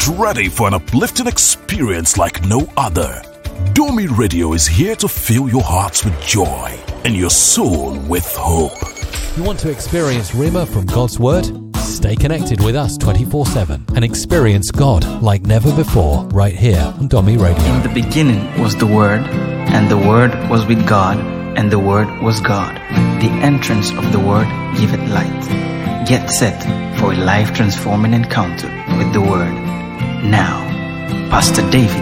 Get ready for an uplifting experience like no other. Domi Radio is here to fill your hearts with joy and your soul with hope. You want to experience Rhema from God's Word? Stay connected with us 24/7 and experience God like never before right here on Domi Radio. In the beginning was the Word, and the Word was with God, and the Word was God. The entrance of the Word giveth light. Get set for a life-transforming encounter with the Word. Now, Pastor David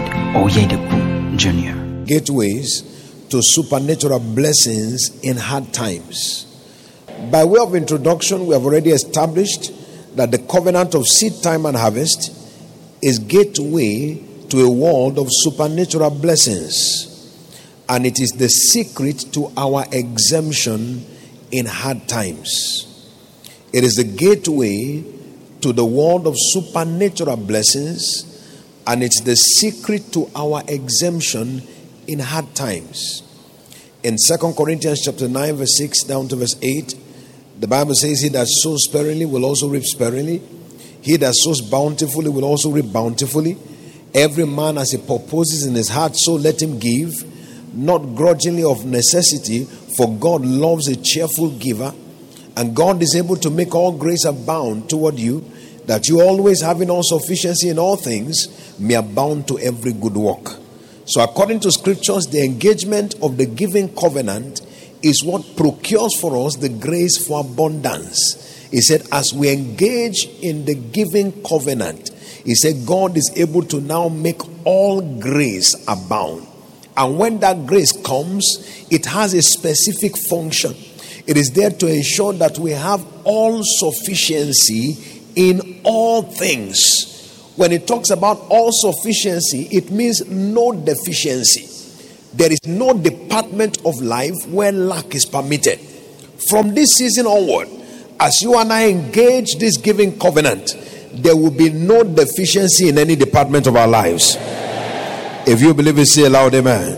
Oyedepo Jr. Gateways to supernatural blessings in hard times. By way of introduction, we have already established that the covenant of seed time and harvest is gateway to a world of supernatural blessings, and it is the secret to our exemption in hard times. It is the gateway to the world of supernatural blessings, and it's the secret to our exemption in hard times. In 2 Corinthians chapter 9 verse 6 down to verse 8, the Bible says, he that sows sparingly will also reap sparingly. He that sows bountifully will also reap bountifully. Every man as he purposes in his heart, so let him give, not grudgingly of necessity, for God loves a cheerful giver. And God is able to make all grace abound toward you, that you always having all sufficiency in all things may abound to every good work. So according to scriptures, the engagement of the giving covenant is what procures for us the grace for abundance. He said, as we engage in the giving covenant, he said, God is able to now make all grace abound. And when that grace comes, it has a specific function. It is there to ensure that we have all sufficiency in all things. When it talks about all sufficiency, it means no deficiency. There is no department of life where lack is permitted. From this season onward, as you and I engage this giving covenant, there will be no deficiency in any department of our lives. If you believe it, say aloud, amen.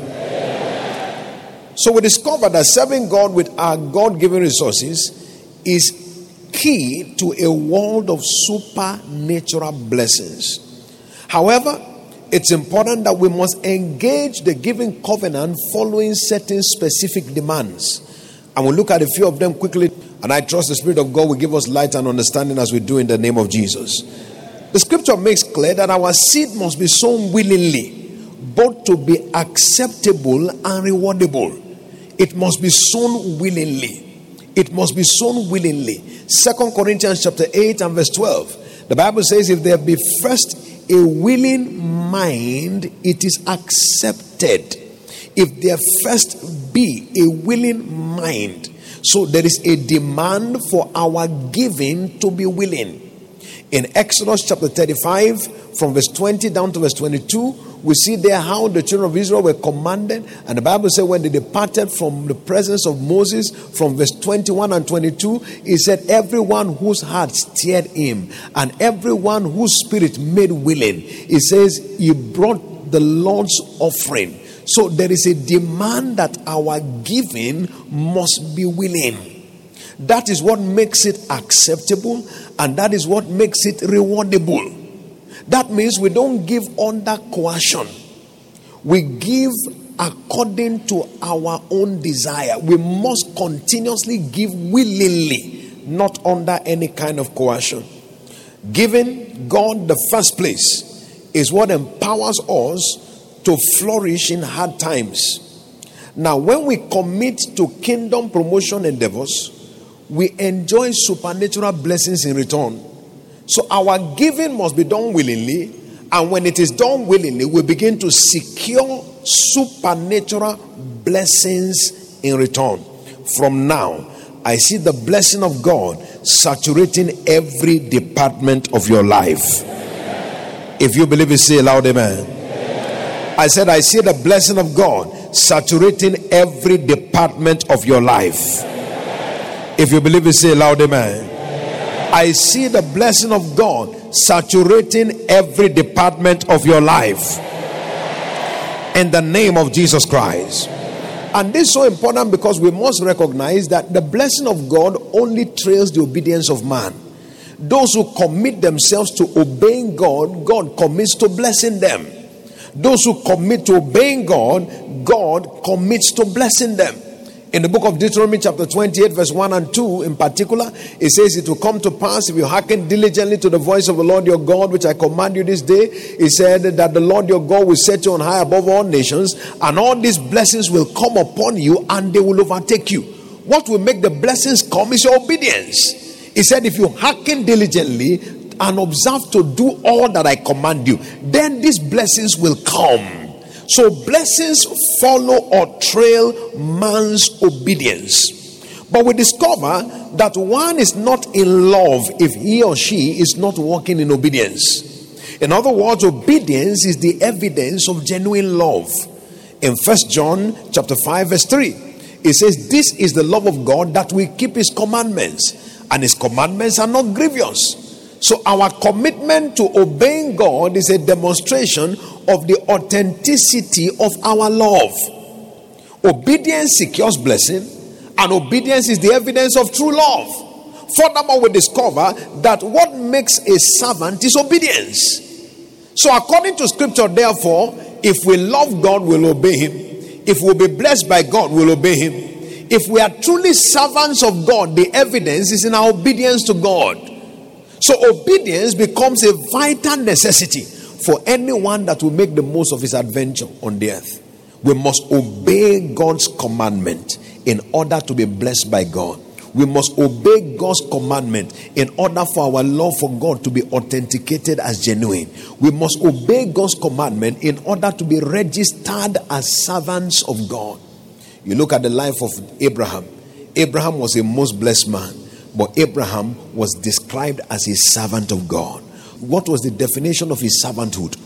So we discovered that serving God with our God-given resources is key to a world of supernatural blessings. However, it's important that we must engage the giving covenant following certain specific demands. And we'll look at a few of them quickly. And I trust the Spirit of God will give us light and understanding as we do in the name of Jesus. The scripture makes clear that our seed must be sown willingly, both to be acceptable and rewardable. It must be sown willingly. It must be sown willingly. 2 Corinthians chapter 8 and verse 12. The Bible says, if there be first a willing mind, it is accepted. If there first be a willing mind. So there is a demand for our giving to be willing. In Exodus chapter 35, from verse 20 down to verse 22, we see there how the children of Israel were commanded. And the Bible said when they departed from the presence of Moses, from verse 21 and 22, it said, everyone whose heart stirred him, and everyone whose spirit made willing, it says, he brought the Lord's offering. So there is a demand that our giving must be willing. That is what makes it acceptable, and that is what makes it rewardable. That means we don't give under coercion. We give according to our own desire. We must continuously give willingly, not under any kind of coercion. Giving God the first place is what empowers us to flourish in hard times. Now, when we commit to kingdom promotion endeavors, we enjoy supernatural blessings in return. So our giving must be done willingly, and when it is done willingly, we begin to secure supernatural blessings in return. From now, I see the blessing of God saturating every department of your life. If you believe it, say aloud, amen. I said, I see the blessing of God saturating every department of your life. If you believe it, say aloud, amen. I see the blessing of God saturating every department of your life. In the name of Jesus Christ. And this is so important because we must recognize that the blessing of God only trails the obedience of man. Those who commit themselves to obeying God, God commits to blessing them. Those who commit to obeying God, God commits to blessing them. In the book of Deuteronomy chapter 28 verse 1 and 2 in particular, it says, it will come to pass if you hearken diligently to the voice of the Lord your God, which I command you this day. He said that the Lord your God will set you on high above all nations, and all these blessings will come upon you and they will overtake you. What will make the blessings come is your obedience. He said, if you hearken diligently and observe to do all that I command you, then these blessings will come. So blessings follow or trail man's obedience. But we discover that one is not in love if he or she is not walking in obedience. In other words, obedience is the evidence of genuine love. In 1 John chapter 5 verse 3, it says, this is the love of God, that we keep his commandments, and his commandments are not grievous. So our commitment to obeying God is a demonstration of the authenticity of our love. Obedience secures blessing, and obedience is the evidence of true love. Furthermore, we discover that what makes a servant is obedience. So according to scripture, therefore, if we love God, we'll obey him. If we'll be blessed by God, we'll obey him. If we are truly servants of God, the evidence is in our obedience to God. So obedience becomes a vital necessity for anyone that will make the most of his adventure on the earth. We must obey God's commandment in order to be blessed by God. We must obey God's commandment in order for our love for God to be authenticated as genuine. We must obey God's commandment in order to be registered as servants of God. You look at the life of Abraham. Abraham was a most blessed man. But Abraham was described as a servant of God. What was the definition of his servanthood?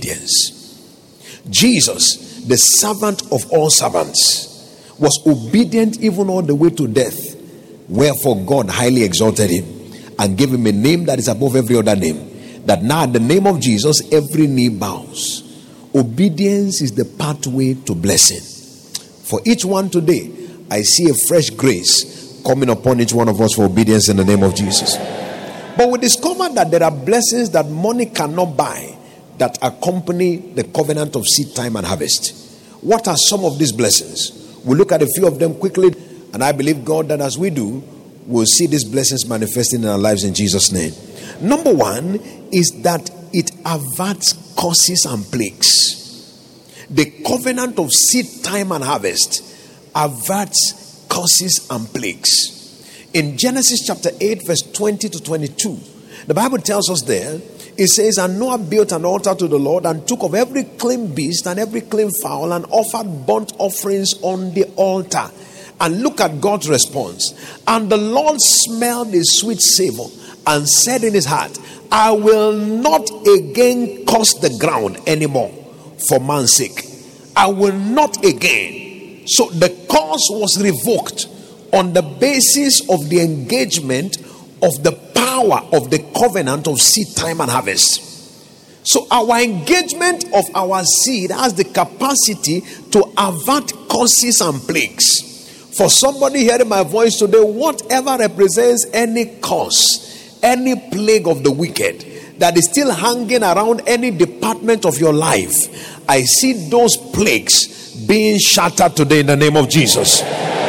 Obedience. Jesus, the servant of all servants, was obedient even all the way to death. Wherefore God highly exalted him and gave him a name that is above every other name, that now at the name of Jesus every knee bows. Obedience is the pathway to blessing. For each one today, I see a fresh grace coming upon each one of us for obedience in the name of Jesus. But we discover that there are blessings that money cannot buy that accompany the covenant of seed time and harvest. What are some of these blessings? We'll look at a few of them quickly, and I believe God that as we do, we'll see these blessings manifesting in our lives in Jesus' name. Number one is that it averts curses and plagues. The covenant of seed time and harvest averts curses and plagues. In Genesis chapter 8 verse 20 to 22, the Bible tells us there, it says, and Noah built an altar to the Lord and took of every clean beast and every clean fowl and offered burnt offerings on the altar. And look at God's response. And the Lord smelled a sweet savor and said in his heart, I will not again curse the ground anymore for man's sake. I will not again. So the curse was revoked on the basis of the engagement of the power of the covenant of seed time and harvest. So our engagement of our seed has the capacity to avert curses and plagues. For somebody hearing my voice today, whatever represents any curse, any plague of the wicked that is still hanging around any department of your life, I see those plagues being shattered today in the name of Jesus.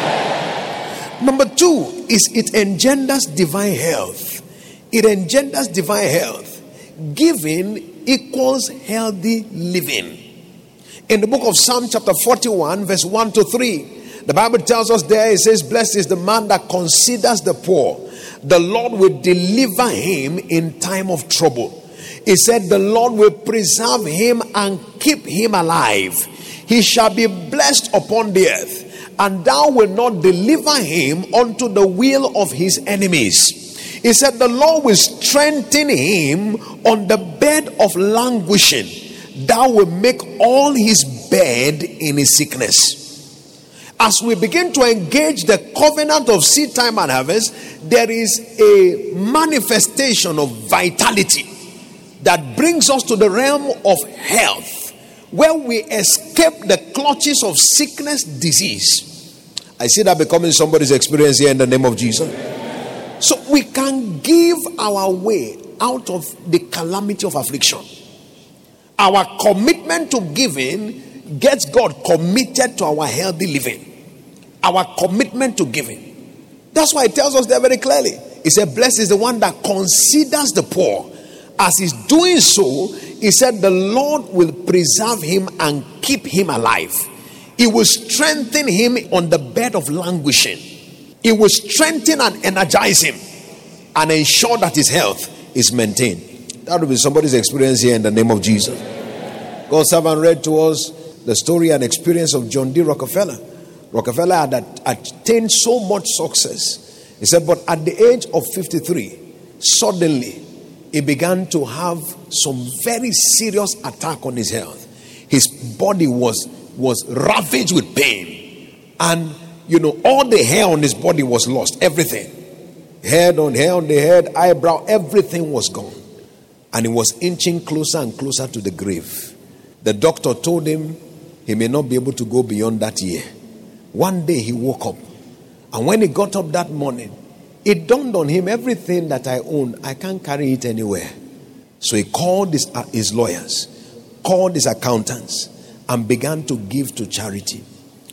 Number two is it engenders divine health. It engenders divine health. Giving equals healthy living. In the book of Psalm chapter 41 verse 1 to 3, the Bible tells us there, it says, blessed is the man that considers the poor. The Lord will deliver him in time of trouble. He said the Lord will preserve him and keep him alive. He shall be blessed upon the earth, and thou wilt not deliver him unto the will of his enemies. He said the Lord will strengthen him on the bed of languishing. Thou wilt make all his bed in his sickness. As we begin to engage the covenant of seed time and harvest, there is a manifestation of vitality that brings us to the realm of health, where we escape the clutches of sickness, disease. I see that becoming somebody's experience here in the name of Jesus. So we can give our way out of the calamity of affliction. Our commitment to giving gets God committed to our healthy living. Our commitment to giving. That's why it tells us there very clearly. He said, blessed is the one that considers the poor. As he's doing so, he said, the Lord will preserve him and keep him alive. He will strengthen him on the bed of languishing. He will strengthen and energize him and ensure that his health is maintained. That will be somebody's experience here in the name of Jesus. God's servant read to us the story and experience of John D. Rockefeller. Rockefeller had attained so much success. He said, but at the age of 53, suddenly he began to have some very serious attack on his health. His body was ravaged with pain. And, all the hair on his body was lost. Everything. Hair on the head, eyebrow, everything was gone. And he was inching closer and closer to the grave. The doctor told him he may not be able to go beyond that year. One day he woke up. And when he got up that morning, it dawned on him, everything that I own, I can't carry it anywhere. So he called his lawyers, called his accountants, and began to give to charity,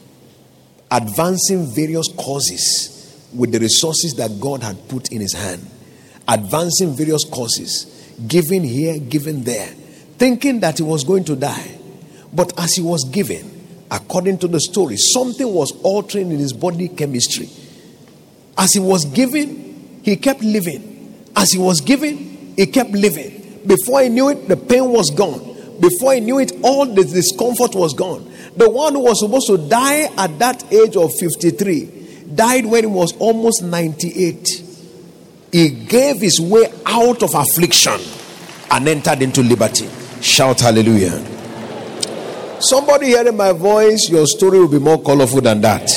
advancing various causes with the resources that God had put in his hand, advancing various causes, giving here, giving there, thinking that he was going to die. But as he was giving, according to the story, something was altering in his body chemistry. As he was giving, he kept living. As he was giving, he kept living. Before he knew it, the pain was gone. Before he knew it, all the discomfort was gone. The one who was supposed to die at that age of 53 died when he was almost 98. He gave his way out of affliction and entered into liberty. Shout hallelujah. Somebody hearing my voice, your story will be more colorful than that.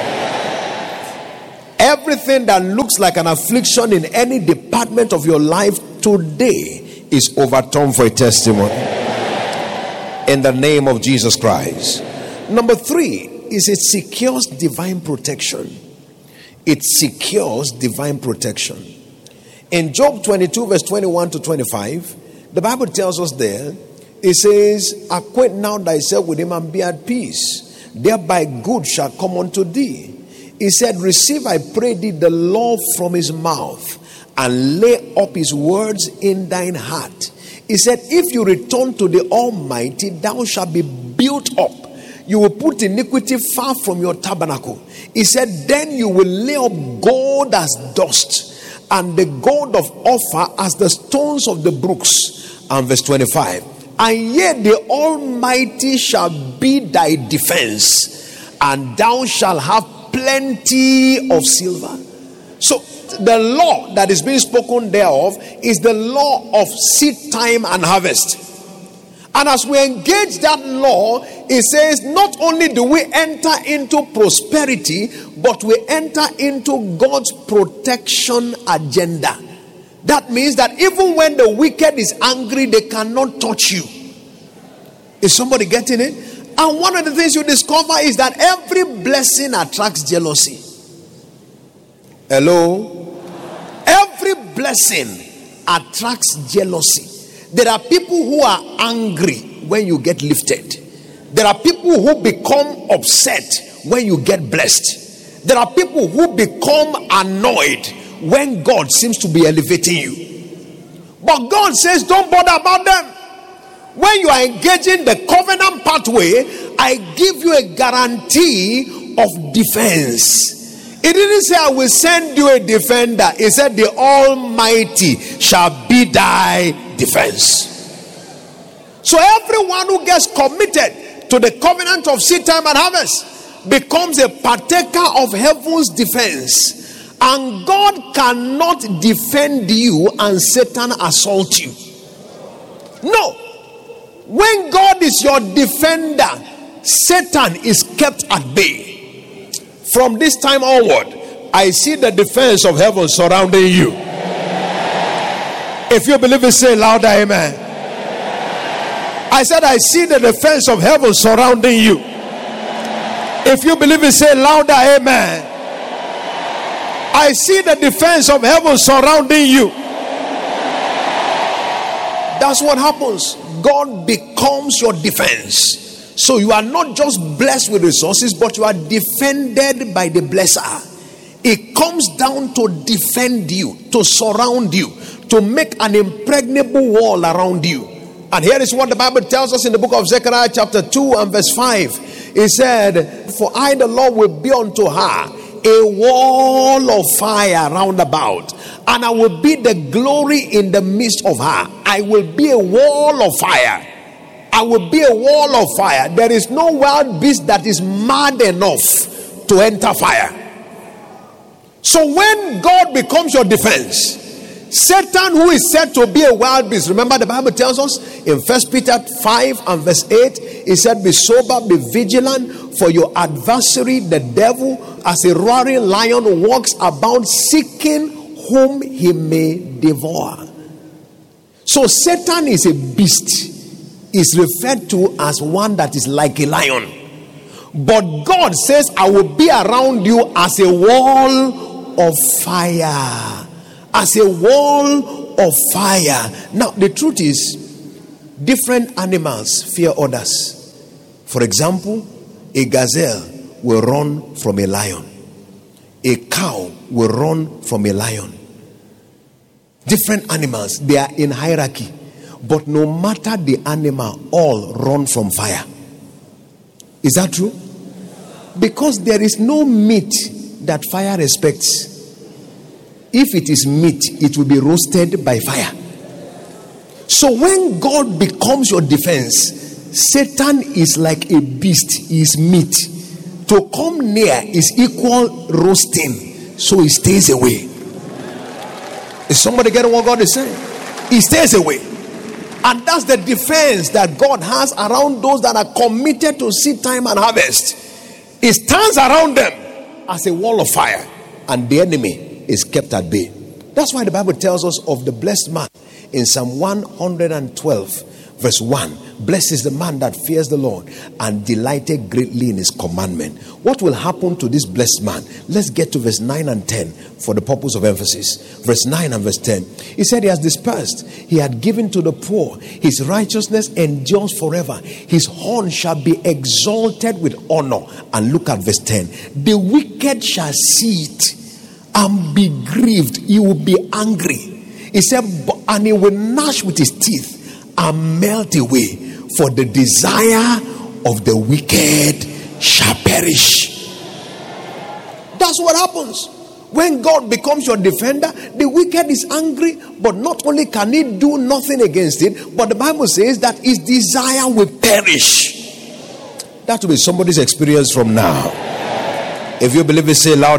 Everything that looks like an affliction in any department of your life today is overturned for a testimony. In the name of Jesus Christ. Number 3 is it secures divine protection. It secures divine protection. In Job 22 verse 21 to 25, the Bible tells us there, it says, acquaint now thyself with him and be at peace. Thereby good shall come unto thee. He said, receive, I pray thee, the law from his mouth, and lay up his words in thine heart. He said, if you return to the Almighty, thou shalt be built up. You will put iniquity far from your tabernacle. He said, then you will lay up gold as dust, and the gold of Ophir as the stones of the brooks. And verse 25, and yet the Almighty shall be thy defense, and thou shalt have plenty of silver. So the law that is being spoken thereof is the law of seed time and harvest. And as we engage that law, it says not only do we enter into prosperity, but we enter into God's protection agenda. That means that even when the wicked is angry, they cannot touch you. Is somebody getting it? And one of the things you discover is that every blessing attracts jealousy. Hello? Every blessing attracts jealousy. There are people who are angry when you get lifted. There are people who become upset when you get blessed. There are people who become annoyed when God seems to be elevating you. But God says, don't bother about them. When you are engaging the covenant pathway, I give you a guarantee of defense. It didn't say I will send you a defender. It said the Almighty shall be thy defense. So everyone who gets committed to the covenant of seed time and harvest becomes a partaker of heaven's defense. And God cannot defend you and Satan assault you. No. When God is your defender, Satan is kept at bay. From this time onward, I see the defense of heaven surrounding you. If you believe it, say louder, amen. I said, I see the defense of heaven surrounding you. If you believe it, say louder, amen. I see the defense of heaven surrounding you. That's what happens. God becomes your defense. So you are not just blessed with resources, but you are defended by the blesser. It comes down to defend you, to surround you, to make an impregnable wall around you. And here is what the Bible tells us in the book of Zechariah chapter 2 and verse 5. It said, for I the Lord will be unto her a wall of fire round about, and I will be the glory in the midst of her. I will be a wall of fire. I will be a wall of fire. There is no wild beast that is mad enough to enter fire. So when God becomes your defense, Satan, who is said to be a wild beast, remember the Bible tells us in 1 Peter 5 and verse 8, it said, be sober, be vigilant, for your adversary, the devil, as a roaring lion, walks about seeking whom he may devour. So Satan is a beast, is referred to as one that is like a lion. But God says, I will be around you as a wall of fire. As a wall of fire. Now the truth is, different animals fear others. For example, a gazelle will run from a lion. A cow will run from a lion. Different animals, they are in hierarchy. But no matter the animal, all run from fire. Is that true? Because there is no meat that fire respects. If it is meat, it will be roasted by fire. So when God becomes your defense, Satan is like a beast. He is meat. To come near is equal roasting. So he stays away. Is somebody getting what God is saying? He stays away. And that's the defense that God has around those that are committed to seed time and harvest. It stands around them as a wall of fire, and the enemy is kept at bay. That's why the Bible tells us of the blessed man in Psalm 112 verse 1. Blessed is the man that fears the Lord and delighted greatly in his commandment. What will happen to this blessed man? Let's get to verse 9 and 10 for the purpose of emphasis. Verse 9 and verse 10. He said, he has dispersed, he had given to the poor, his righteousness endures forever, his horn shall be exalted with honor. And look at verse 10. The wicked shall see it and be grieved. He will be angry. He said, and he will gnash with his teeth and melt away, for the desire of the wicked shall perish. That's what happens when God becomes your defender. The wicked is angry, but not only can he do nothing against it, but the Bible says that his desire will perish. That will be somebody's experience from now. If you believe it, say loud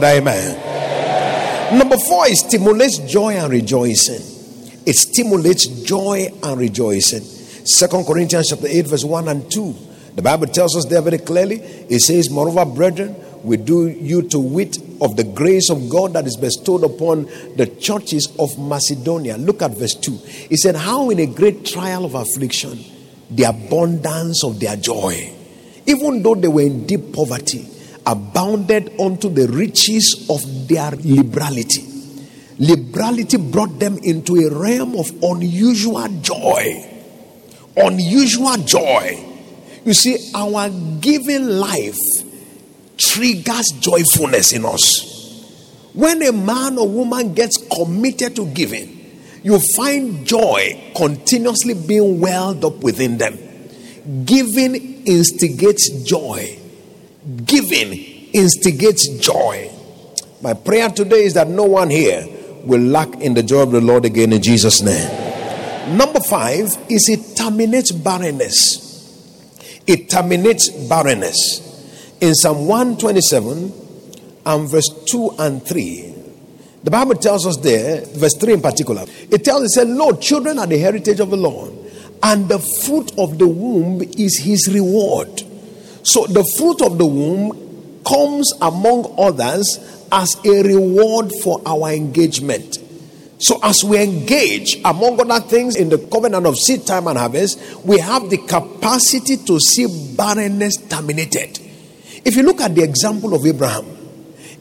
amen. Number 4, it stimulates joy and rejoicing. It stimulates joy and rejoicing. 2 Corinthians chapter 8 verse 1 and 2. The Bible tells us there very clearly. It says, moreover, brethren, we do you to wit of the grace of God that is bestowed upon the churches of Macedonia. Look at verse 2. He said, how in a great trial of affliction, the abundance of their joy, even though they were in deep poverty, abounded unto the riches of their liberality. Liberality brought them into a realm of unusual joy. Unusual joy. You see, our giving life triggers joyfulness in us. When a man or woman gets committed to giving, you find joy continuously being welled up within them. Giving instigates joy. Giving instigates joy. My prayer today is that no one here will lack in the joy of the Lord again, in Jesus' name. Number 5 is it terminates barrenness. It terminates barrenness. In Psalm 127 and verse 2 and 3, the Bible tells us there, verse 3 in particular, it said, Lord, children are the heritage of the Lord, and the fruit of the womb is his reward. So the fruit of the womb comes among others as a reward for our engagement. So as we engage, among other things, in the covenant of seed time and harvest, we have the capacity to see barrenness terminated. If you look at the example of Abraham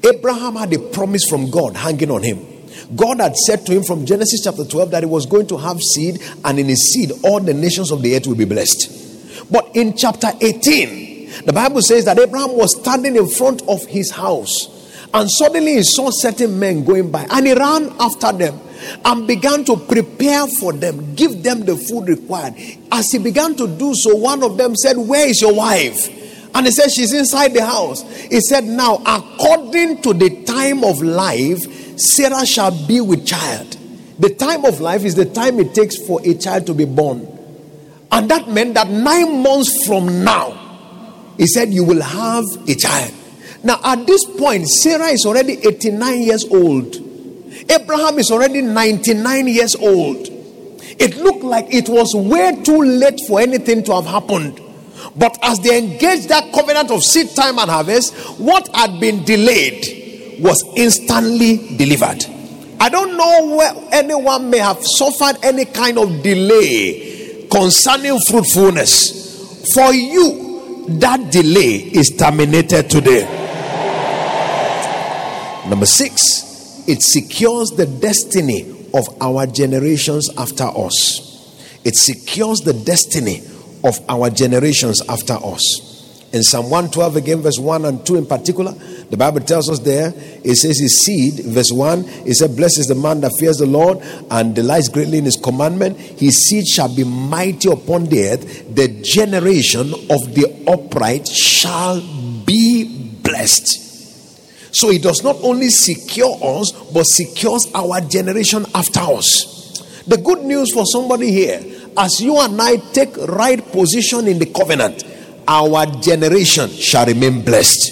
Abraham had a promise from God hanging on him. God had said to him from Genesis chapter 12 that he was going to have seed, and in his seed all the nations of the earth will be blessed. But in chapter 18, the Bible says that Abraham was standing in front of his house, and suddenly he saw certain men going by, and he ran after them and began to prepare for them, give them the food required. As he began to do so, one of them said, "Where is your wife?" And he said, "She's inside the house." He said, "Now, according to the time of life, Sarah shall be with child." The time of life is the time it takes for a child to be born. And that meant that 9 months from now, he said, you will have a child. Now, at this point, Sarah is already 89 years old. Abraham is already 99 years old. It looked like it was way too late for anything to have happened. But as they engaged that covenant of seed time and harvest, what had been delayed was instantly delivered. I don't know where anyone may have suffered any kind of delay concerning fruitfulness. For you, that delay is terminated today. Number 6, it secures the destiny of our generations after us. It secures the destiny of our generations after us. In Psalm 112 again, verse 1 and 2 in particular, the Bible tells us there, it says his seed, verse 1, it said, "Blessed is the man that fears the Lord and delights greatly in his commandment. His seed shall be mighty upon the earth. The generation of the upright shall be blessed." So it does not only secure us, but secures our generation after us. The good news for somebody here, as you and I take right position in the covenant, our generation shall remain blessed.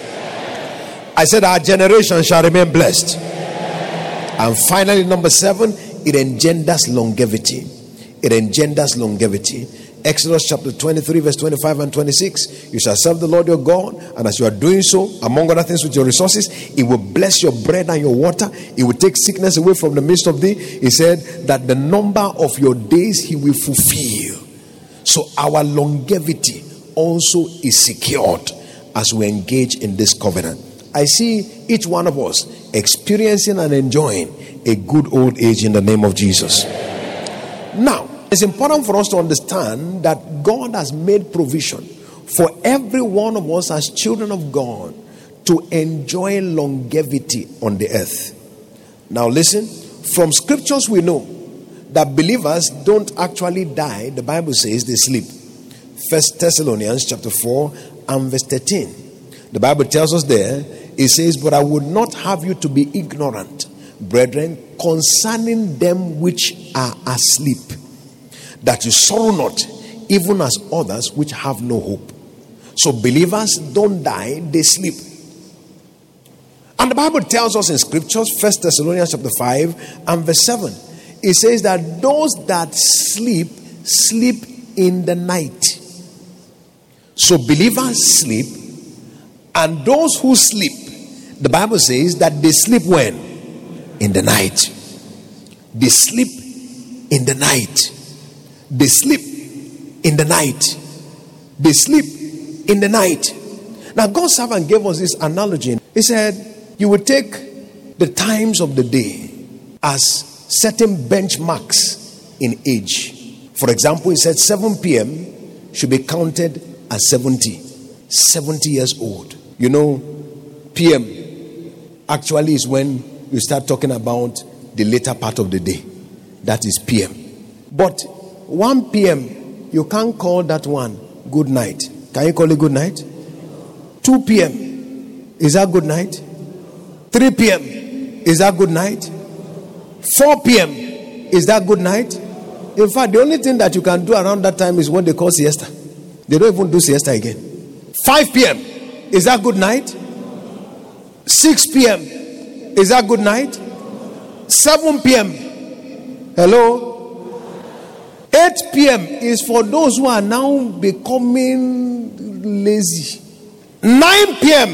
I said our generation shall remain blessed. And finally, number 7, it engenders longevity. It engenders longevity. Exodus chapter 23 verse 25 and 26. "You shall serve the Lord your God, and as you are doing so, among other things with your resources, He will bless your bread and your water. He will take sickness away from the midst of thee." He said that the number of your days He will fulfill. So our longevity also is secured as we engage in this covenant. I see each one of us experiencing and enjoying a good old age in the name of Jesus. Now, it's important for us to understand that God has made provision for every one of us as children of God to enjoy longevity on the earth. Now listen, from scriptures we know that believers don't actually die. The Bible says they sleep. 1 Thessalonians chapter 4 and verse 13. The Bible tells us there, it says, "But I would not have you to be ignorant, brethren, concerning them which are asleep, that you sorrow not, even as others which have no hope." So believers don't die, they sleep. And the Bible tells us in scriptures, 1 Thessalonians chapter 5 and verse 7, it says that those that sleep, sleep in the night. So believers sleep, and those who sleep, the Bible says that they sleep when? In the night. They sleep in the night. They sleep in the night. They sleep in the night. Now God's servant gave us this analogy. He said, you will take the times of the day as certain benchmarks in age. For example, he said 7 p.m. should be counted as 70 years old. You know, PM actually is when you start talking about the later part of the day. That is PM. But 1 p.m., you can't call that one good night. Can you call it good night? 2 p.m., is that good night? 3 p.m., is that good night? 4 p.m., is that good night? In fact, the only thing that you can do around that time is what they call siesta. They don't even do siesta again. 5 p.m., is that good night? 6 p.m., is that good night? 7 p.m., hello? 8 p.m. is for those who are now becoming lazy. 9 p.m.,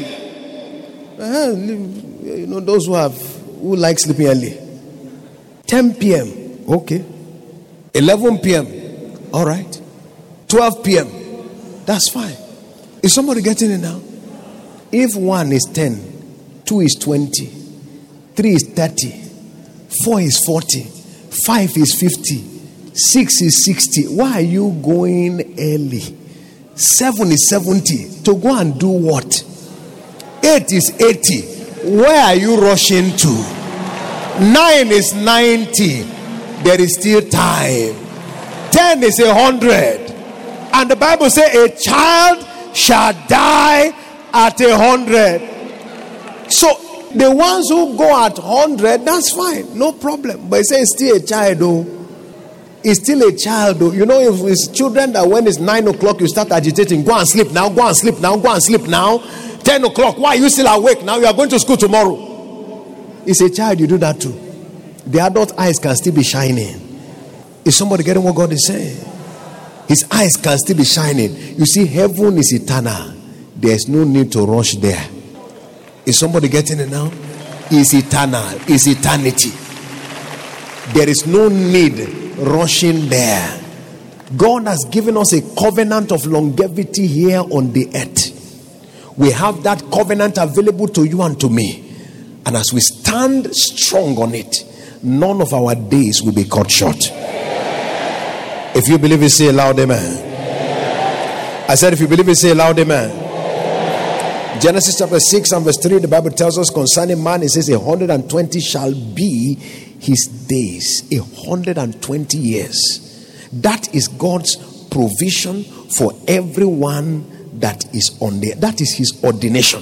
you know, those who like sleeping early. 10 p.m., okay. 11 p.m., all right. 12 p.m., that's fine. Is somebody getting it now? If 1 is 10 2 is 20. 3 is 30. 4 is 40. 5 is 50. 6 is 60. Why are you going early? 7 is 70. To go and do what? 8 is 80. Where are you rushing to? 9 is 90. There is still time. 10 is 100. And the Bible says a child shall die at 100. So the ones who go at 100, that's fine, no problem. But it says still a child though. It's still a child though. You know, if it's children that when it's 9 o'clock you start agitating, go and sleep now, go and sleep now, go and sleep now. 10 o'clock, why are you still awake now? You are going to school tomorrow. It's a child, you do that too. The adult eyes can still be shining. Is somebody getting what God is saying? His eyes can still be shining. You see, heaven is eternal. There's no need to rush there. Is somebody getting it now? It's eternal. It's eternity. There is no need rushing there. God has given us a covenant of longevity here on the earth. We have that covenant available to you and to me. And as we stand strong on it, none of our days will be cut short. If you believe it, say loud amen. I said if you believe it, say loud amen. Genesis chapter 6 and verse 3, the Bible tells us concerning man, it says 120 shall be his days. 120 years. That is God's provision for everyone that is on there. That is his ordination.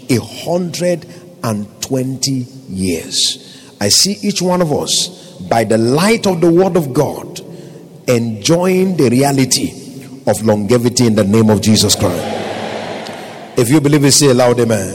120 years. I see each one of us by the light of the word of God enjoying the reality of longevity in the name of Jesus Christ. If you believe it, say loud amen.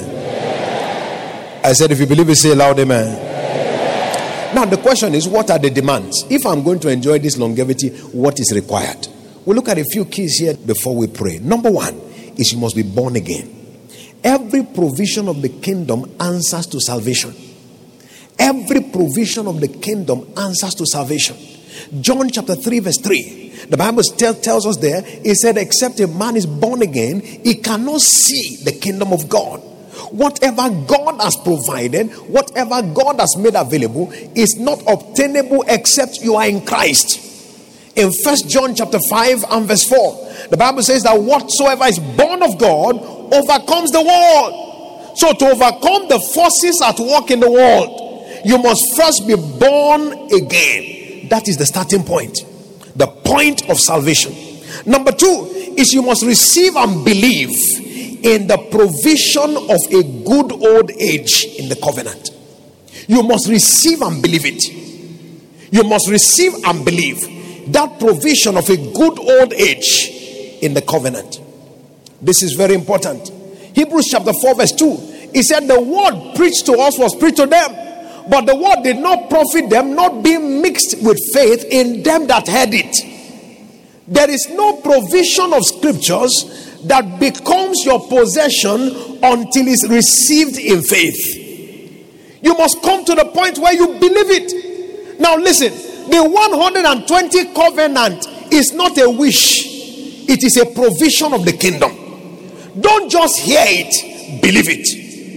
I said if you believe it, say loud amen. Now the question is, what are the demands? If I'm going to enjoy this longevity, what is required? We'll look at a few keys here before we pray. Number one is you must be born again. Every provision of the kingdom answers to salvation. Every provision of the kingdom answers to salvation. John chapter 3 verse 3. The Bible tells us there, it said, except a man is born again, he cannot see the kingdom of God. Whatever God has provided, whatever God has made available, is not obtainable except you are in Christ. In 1 John chapter 5 and verse 4, the Bible says that whatsoever is born of God overcomes the world. So to overcome the forces at work in the world, you must first be born again. That is the starting point, the point of salvation. Number two is you must receive and believe in the provision of a good old age in the covenant. You must receive and believe it. You must receive and believe that provision of a good old age in the covenant. This is very important. Hebrews chapter 4 verse 2, he said the word preached to us was preached to them, but the word did not profit them, not being mixed with faith in them that heard it. There is no provision of scriptures that becomes your possession until it's received in faith. You must come to the point where you believe it. Now listen, the 120 covenant is not a wish. It is a provision of the kingdom. Don't just hear it, believe it.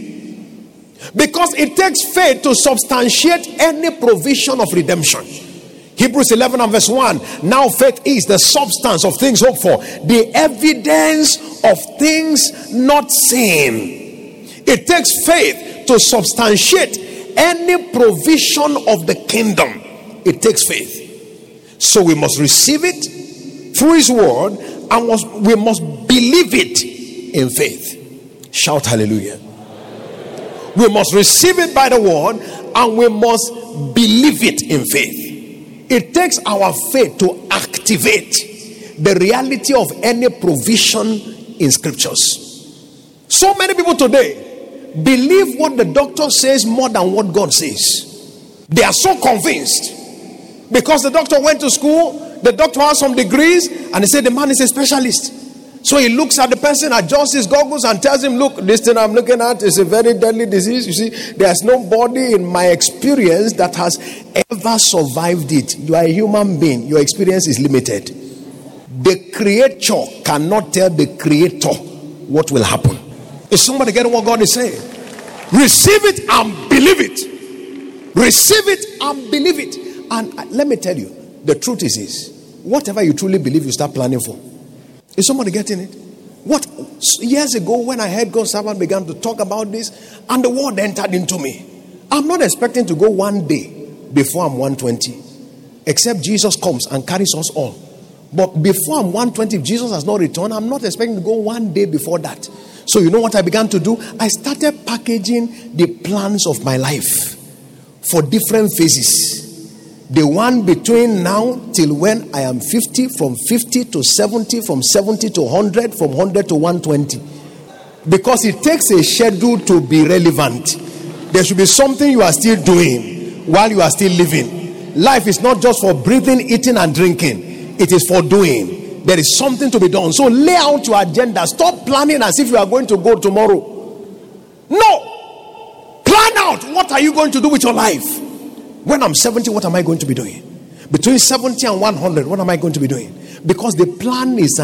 Because it takes faith to substantiate any provision of redemption. Hebrews 11 and verse 1. Now faith is the substance of things hoped for, the evidence of things not seen. It takes faith to substantiate any provision of the kingdom. It takes faith. So we must receive it through his word, and we must believe it in faith. Shout hallelujah. We must receive it by the word, and we must believe it in faith. It takes our faith to activate the reality of any provision in scriptures. So many people today believe what the doctor says more than what God says. They are so convinced because the doctor went to school, the doctor has some degrees, and he said the man is a specialist. So he looks at the person, adjusts his goggles, and tells him, look, this thing I'm looking at is a very deadly disease. You see, there's nobody in my experience that has ever survived it. You are a human being. Your experience is limited. The creator cannot tell the creator what will happen. Is somebody getting what God is saying? Receive it and believe it. Receive it and believe it. And let me tell you, the truth is this: whatever you truly believe, you start planning for. Is somebody getting it? What years ago, when I heard God's servant began to talk about this, and the word entered into me, I'm not expecting to go one day before I'm 120, except Jesus comes and carries us all. But before I'm 120, if Jesus has not returned, I'm not expecting to go one day before that. So you know what I began to do? I started packaging the plans of my life for different phases. The one between now till when I am 50, from 50 to 70, from 70 to 100, from 100 to 120. Because it takes a schedule to be relevant. There should be something you are still doing while you are still living. Life is not just for breathing, eating and drinking. It is for doing. There is something to be done. So lay out your agenda. Stop planning as if you are going to go tomorrow. No. Plan out. What are you going to do with your life? When I'm 70, what am I going to be doing? Between 70 and 100, what am I going to be doing? Because the plan is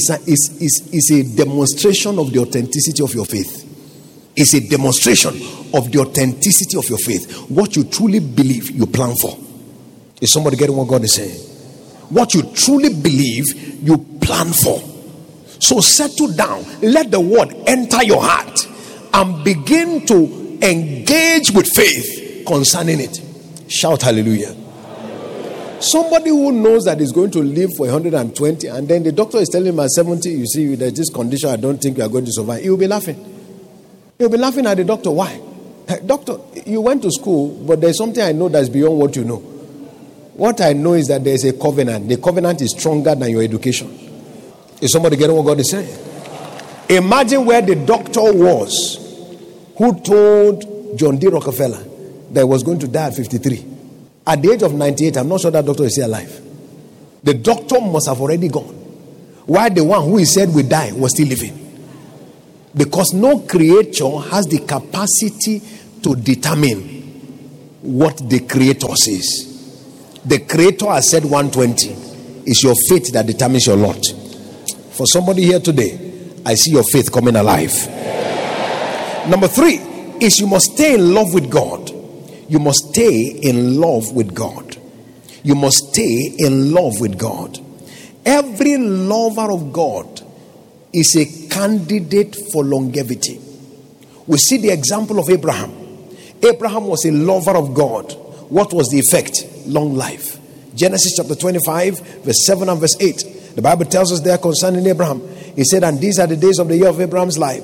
a demonstration of the authenticity of your faith. It's a demonstration of the authenticity of your faith. What you truly believe, you plan for. Is somebody getting what God is saying? What you truly believe, you plan for. So settle down. Let the word enter your heart and begin to engage with faith concerning it. Shout hallelujah. Somebody who knows that he's going to live for 120, and then the doctor is telling him at 70, you see, there's this condition, I don't think you are going to survive. He will be laughing. He'll be laughing at the doctor. Why? Doctor, you went to school, but there's something I know that's beyond what you know. What I know is that there's a covenant. The covenant is stronger than your education. Is somebody getting what God is saying? Imagine where the doctor was who told John D. Rockefeller that he was going to die at 53. At the age of 98, I'm not sure that doctor is still alive. The doctor must have already gone, while the one who he said would die was still living. Because no creature has the capacity to determine what the creator says. The creator has said 120. It's your faith that determines your lot. For somebody here today, I see your faith coming alive. Number 3 is you must stay in love with God. You must stay in love with God. You must stay in love with God. Every lover of God is a candidate for longevity. We see the example of Abraham. Abraham was a lover of God. What was the effect? Long life. Genesis chapter 25, verse 7 and verse 8. The Bible tells us there concerning Abraham. He said, and these are the days of the year of Abraham's life,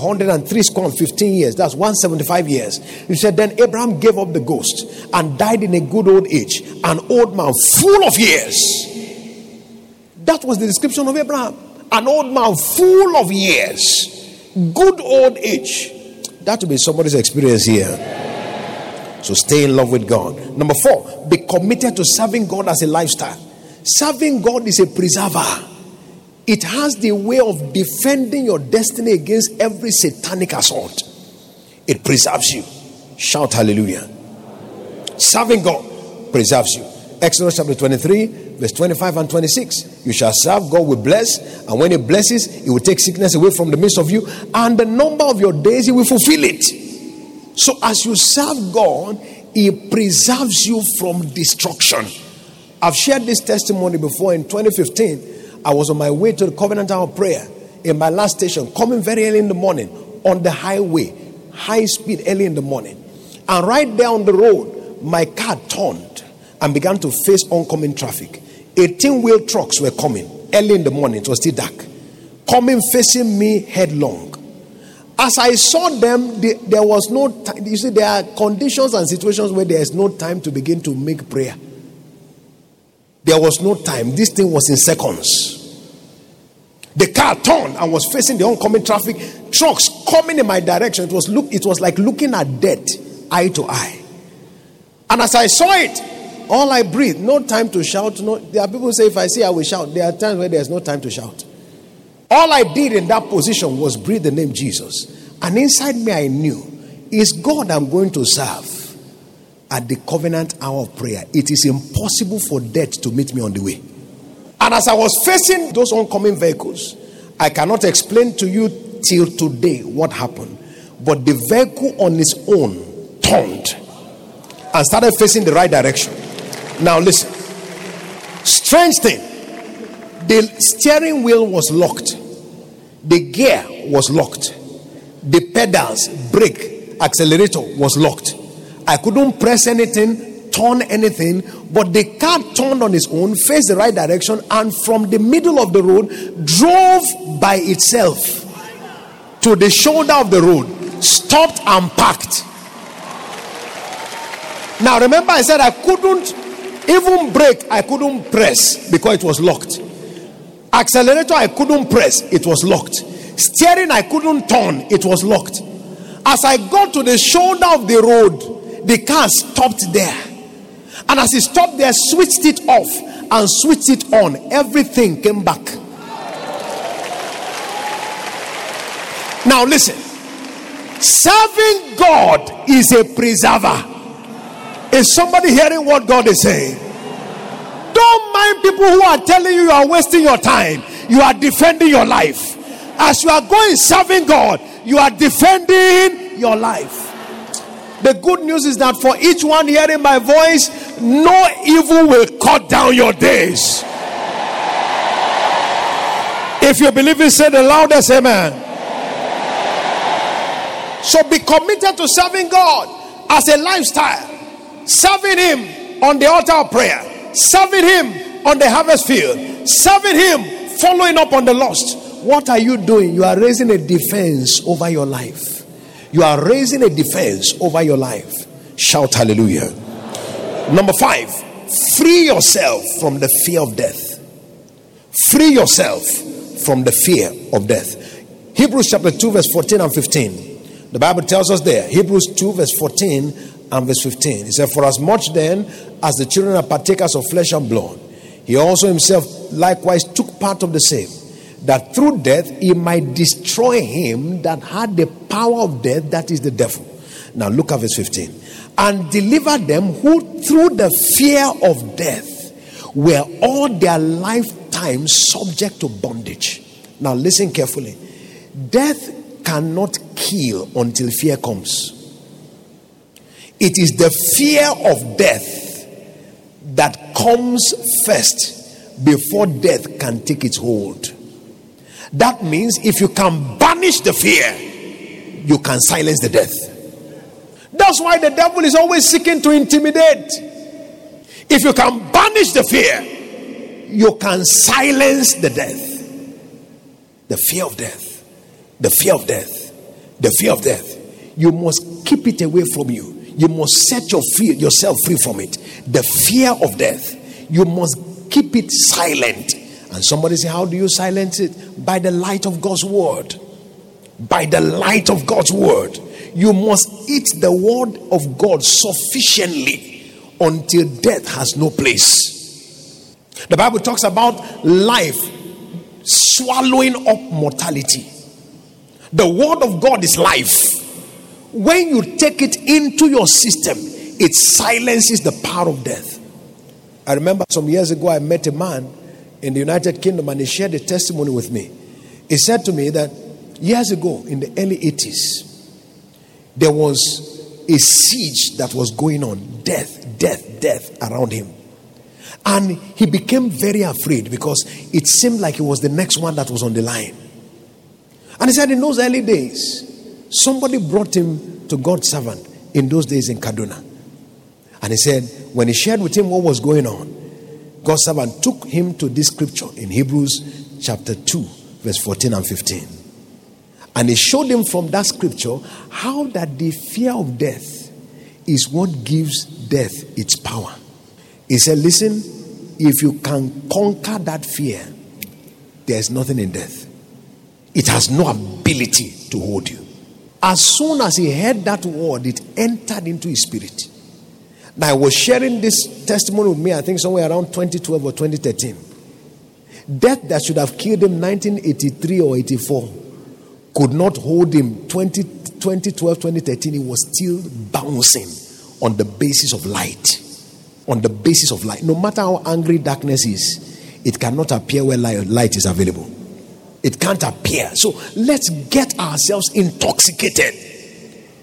115 years. That's 175 years. He said, then Abraham gave up the ghost and died in a good old age, an old man full of years. That was the description of Abraham. An old man full of years. Good old age. That will be somebody's experience here. So stay in love with God. Number 4, be committed to serving God as a lifestyle. Serving God is a preserver. It has the way of defending your destiny against every satanic assault. It preserves you. Shout hallelujah. Serving God preserves you. Exodus chapter 23, verse 25 and 26. You shall serve God with bless, and when He blesses, He will take sickness away from the midst of you, and the number of your days He will fulfill it. So as you serve God, He preserves you from destruction. I've shared this testimony before. In 2015, I was on my way to the Covenant Hour of Prayer in my last station, coming very early in the morning on the highway, high speed early in the morning. And right there on the road, my car turned and began to face oncoming traffic. 18-wheel trucks were coming early in the morning. It was still dark. Coming facing me headlong. As I saw them, there was no time. You see, there are conditions and situations where there is no time to begin to make prayer. There was no time. This thing was in seconds. The car turned and was facing the oncoming traffic. Trucks coming in my direction. It was like looking at death eye to eye. And as I saw it, all I breathed. No time to shout. No, there are people who say, if I see, I will shout. There are times where there's no time to shout. All I did in that position was breathe the name Jesus. And inside me I knew, it's God I'm going to serve at the Covenant Hour of Prayer. It is impossible for death to meet me on the way. And as I was facing those oncoming vehicles, I cannot explain to you till today what happened. but the vehicle on its own turned and started facing the right direction. Now listen, strange thing, the steering wheel was locked, the gear was locked, the pedals, brake, accelerator was locked. I couldn't press anything, turn anything, but the car turned on its own, faced the right direction, and from the middle of the road drove by itself to the shoulder of the road, stopped and parked. Now remember, I said I couldn't even brake, I couldn't press because it was locked. Accelerator, I couldn't press, it was locked. Steering, I couldn't turn, it was locked. As I got to the shoulder of the road, the car stopped there. And as it stopped there, switched it off and switched it on. Everything came back. Now listen, serving God is a preserver. Is somebody hearing what God is saying? Don't mind people who are telling you are wasting your time. You are defending your life. As you are going serving God, you are defending your life. The good news is that for each one hearing my voice, no evil will cut down your days. If you believe it, say the loudest amen. So be committed to serving God as a lifestyle. Serving Him on the altar of prayer, serving Him on the harvest field, serving Him, following up on the lost. What are you doing? You are raising a defense over your life. You are raising a defense over your life. Shout hallelujah. Number 5, free yourself from the fear of death. Free yourself from the fear of death. Hebrews chapter 2 verse 14 and 15. The Bible tells us there, Hebrews 2 verse 14 and verse 15. He said, for as much then as the children are partakers of flesh and blood, he also himself likewise took part of the same, that through death he might destroy him that had the power of death, that is the devil. Now look at verse 15. And deliver them who through the fear of death were all their lifetime subject to bondage. Now listen carefully. Death cannot kill until fear comes. It is the fear of death that comes first before death can take its hold. That means if you can banish the fear, you can silence the death. That's why the devil is always seeking to intimidate. If you can banish the fear, you can silence the death. The fear of death. The fear of death. The fear of death. You must keep it away from you. You must set yourself free from it. The fear of death. You must keep it silent. And somebody say, how do you silence it? By the light of God's word. By the light of God's word. You must eat the word of God sufficiently until death has no place. The Bible talks about life swallowing up mortality. The word of God is life. When you take it into your system, it silences the power of death. I remember some years ago I met a man in the United Kingdom and he shared a testimony with me. He said to me that years ago in the early 80s, there was a siege that was going on. Death around him. And he became very afraid because it seemed like he was the next one that was on the line. And he said in those early days, somebody brought him to God's servant in those days in Kaduna. And he said, when he shared with him what was going on, God's servant took him to this scripture in Hebrews chapter 2, verse 14 and 15. And he showed him from that scripture how that the fear of death is what gives death its power. He said, listen, if you can conquer that fear, there is nothing in death. It has no ability to hold you. As soon as he heard that word, it entered into his spirit. Now, I was sharing this testimony with me, I think somewhere around 2012 or 2013. Death that should have killed him 1983 or 84 could not hold him 2012, 2013. He was still bouncing on the basis of light. On the basis of light. No matter how angry darkness is, it cannot appear where light is available. It can't appear. So let's get ourselves intoxicated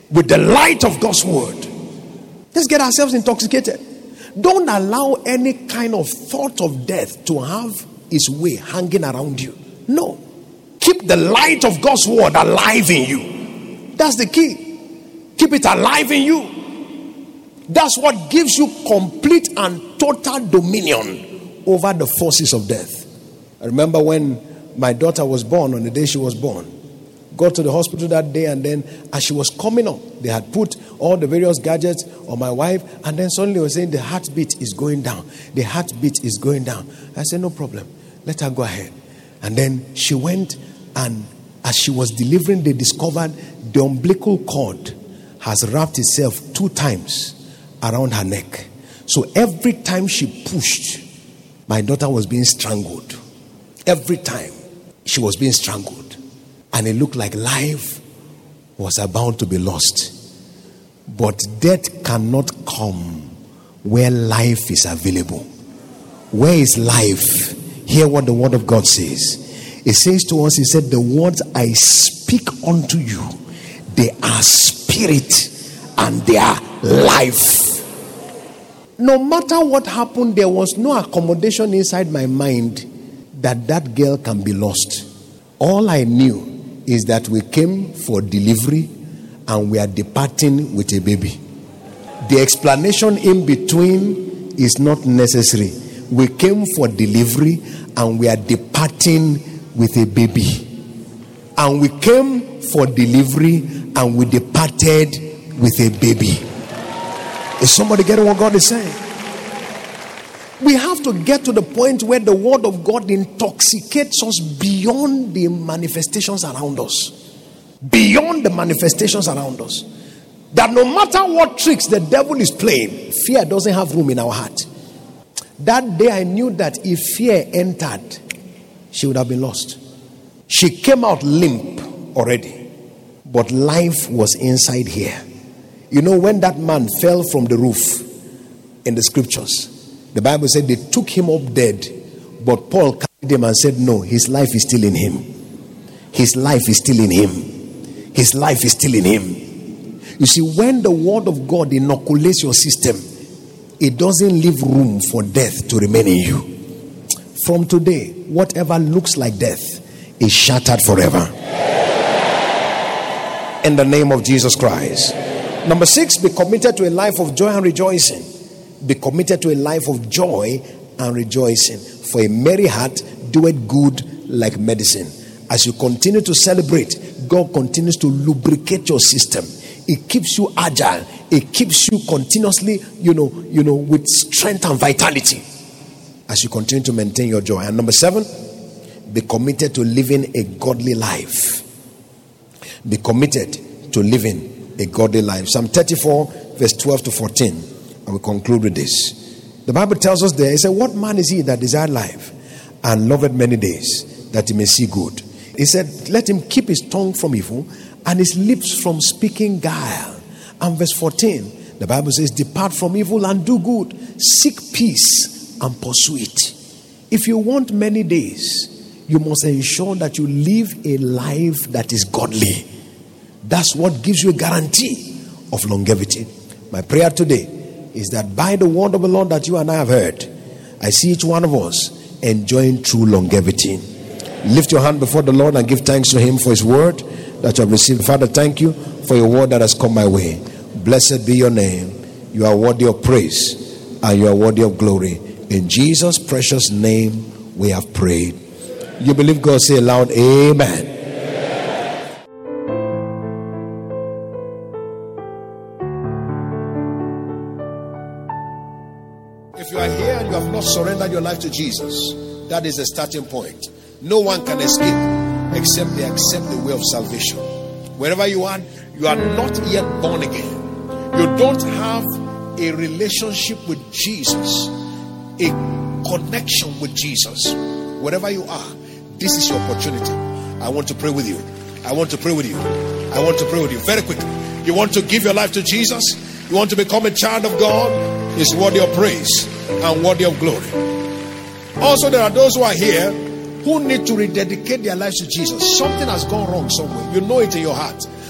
with the light of God's word. Let's get ourselves intoxicated. Don't allow any kind of thought of death to have its way hanging around you. No. Keep the light of God's word alive in you. That's the key. Keep it alive in you. That's what gives you complete and total dominion over the forces of death. I remember when my daughter was born, on the day she was born, got to the hospital that day, and then as she was coming up, they had put all the various gadgets on my wife, and then suddenly they were saying the heartbeat is going down. The heartbeat is going down. I said, no problem. Let her go ahead. And then she went, and as she was delivering, they discovered the umbilical cord has wrapped itself 2 times around her neck. So every time she pushed, my daughter was being strangled. Every time she was being strangled. And it looked like life was about to be lost. But death cannot come where life is available. Where is life? Hear what the word of God says. It says to us, he said, the words I speak unto you, they are spirit and they are life. No matter what happened, there was no accommodation inside my mind that girl can be lost. All I knew is that we came for delivery and we are departing with a baby. The explanation in between is not necessary. We came for delivery and we are departing with a baby. And we came for delivery and we departed with a baby. Is somebody getting what God is saying? We have to get to the point where the word of God intoxicates us beyond the manifestations around us. Beyond the manifestations around us. That no matter what tricks the devil is playing, fear doesn't have room in our heart. That day I knew that if fear entered, she would have been lost. She came out limp already, but life was inside here. You know, when that man fell from the roof in the scriptures, the Bible said they took him up dead, but Paul carried him and said, no, his life is still in him. His life is still in him. His life is still in him. You see, when the word of God inoculates your system, it doesn't leave room for death to remain in you. From today, whatever looks like death is shattered forever. In the name of Jesus Christ. Number 6, be committed to a life of joy and rejoicing. Be committed to a life of joy and rejoicing. For a merry heart doeth good like medicine. As you continue to celebrate, God continues to lubricate your system. It keeps you agile. It keeps you continuously, with strength and vitality as you continue to maintain your joy. And number 7, be committed to living a godly life. Be committed to living a godly life. Psalm 34, verse 12 to 14. And we conclude with this. The Bible tells us there, it said, what man is he that desired life and loveth many days, that he may see good? He said, let him keep his tongue from evil and his lips from speaking guile. And verse 14, the Bible says, depart from evil and do good. Seek peace and pursue it. If you want many days, you must ensure that you live a life that is godly. That's what gives you a guarantee of longevity. My prayer today is that by the word of the Lord that you and I have heard, I see each one of us enjoying true longevity. Lift your hand before the Lord and give thanks to him for his word that you have received. Father, thank you for your word that has come my way. Blessed be your name. You are worthy of praise and you are worthy of glory. In Jesus' precious name we have prayed. You believe God? Say aloud, amen. If you are here and you have not surrendered your life to Jesus, that is the starting point. No one can escape except they accept the way of salvation. Wherever you are not yet born again. You don't have a relationship with Jesus, a connection with Jesus. Wherever you are, this is your opportunity. I want to pray with you. I want to pray with you. I want to pray with you. Very quickly. You want to give your life to Jesus? You want to become a child of God? He's worthy of praise and worthy of glory. Also, there are those who are here who need to rededicate their lives to Jesus. Something has gone wrong somewhere. You know it in your heart.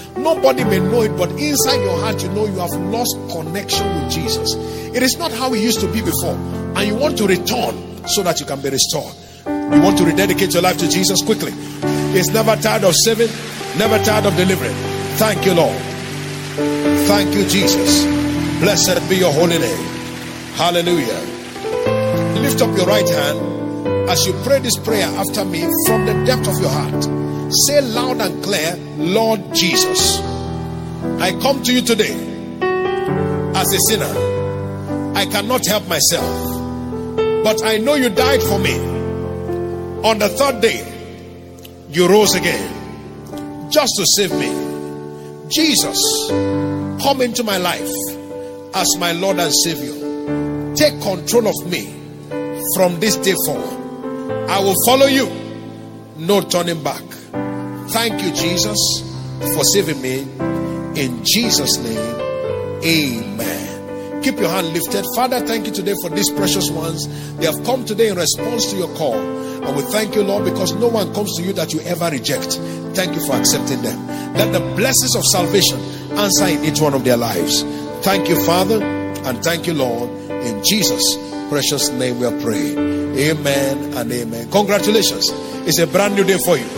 Nobody may know it, but inside your heart, you know you have lost connection with Jesus. It is not how it used to be before. And you want to return so that you can be restored. You want to rededicate your life to Jesus quickly. He's never tired of saving, never tired of delivering. Thank you, Lord. Thank you, Jesus. Blessed be your holy name. Hallelujah. Lift up your right hand as you pray this prayer after me from the depth of your heart. Say loud and clear, Lord Jesus, I come to you today as a sinner. I cannot help myself, but I know you died for me. On the third day, you rose again just to save me. Jesus, come into my life as my Lord and Savior. Take control of me from this day forward. I will follow you, no turning back. Thank you, Jesus, for saving me. In Jesus' name, amen. Keep your hand lifted. Father, thank you today for these precious ones. They have come today in response to your call. And we thank you, Lord, because no one comes to you that you ever reject. Thank you for accepting them. Let the blessings of salvation answer in each one of their lives. Thank you, Father, and thank you, Lord. In Jesus' precious name we are praying. Amen and amen. Congratulations. It's a brand new day for you.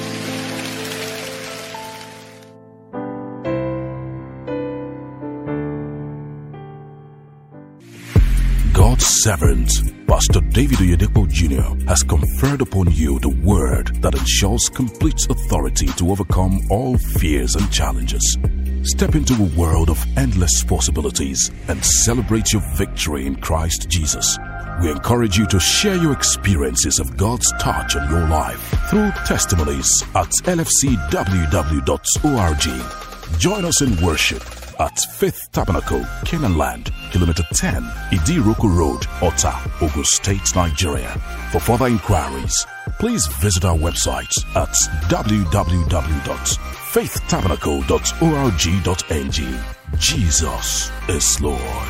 God's servant, Pastor David Oyedepo Jr., has conferred upon you the word that ensures complete authority to overcome all fears and challenges. Step into a world of endless possibilities and celebrate your victory in Christ Jesus. We encourage you to share your experiences of God's touch on your life through testimonies at lfcww.org. Join us in worship at Faith Tabernacle, Canaan Land, Kilometer 10, Idiroko Road, Ota, Ogun State, Nigeria. For further inquiries, please visit our website at www.faithtabernacle.org.ng. Jesus is Lord.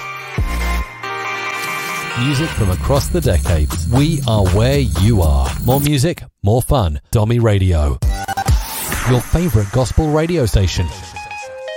Music from across the decades. We are where you are. More music, more fun. Domi Radio. Your favorite gospel radio station.